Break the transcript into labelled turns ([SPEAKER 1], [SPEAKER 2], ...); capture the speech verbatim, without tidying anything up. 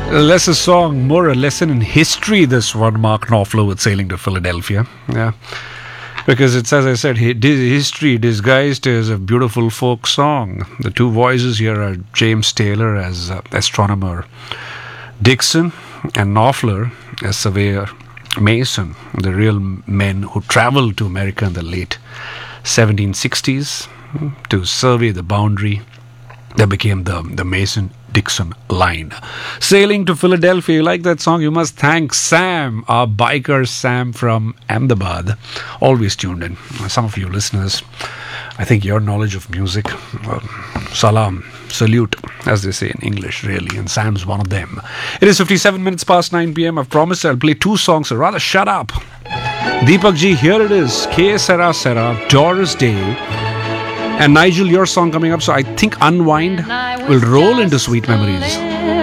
[SPEAKER 1] Less a song, more a lesson in history, this one, Mark Knopfler with Sailing to Philadelphia. Yeah. Because it's, as I said, history disguised as a beautiful folk song. The two voices here are James Taylor as uh, astronomer Dixon and Knopfler as surveyor Mason, the real men who traveled to America in the late seventeen sixties to survey the boundary that became the, the Mason-Dixon line. Sailing to Philadelphia, you like that song? You must thank Sam, our biker Sam from Ahmedabad. Always tuned in. Some of you listeners, I think your knowledge of music, uh, salam, salute, as they say in English, really, and Sam's one of them. It is fifty-seven minutes past nine p.m. I've promised I'll play two songs, so rather shut up. Deepak ji, here it is. K. Sera Sera, Doris Day. And Nigel, your song coming up, so I think Unwind will roll into Sweet Memories.